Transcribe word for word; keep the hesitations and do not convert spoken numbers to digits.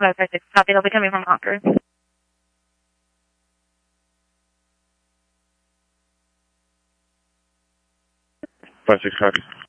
five five six, copy. They'll be coming from Concord. five six, copy.